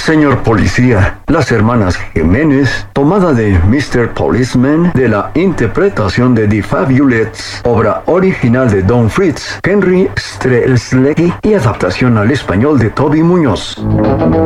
Señor Policía, Las Hermanas Jiménez, tomada de Mr. Policeman, de la interpretación de The Fabulettes, obra original de Don Fritz, Henry Strzelecki y adaptación al español de Toby Muñoz.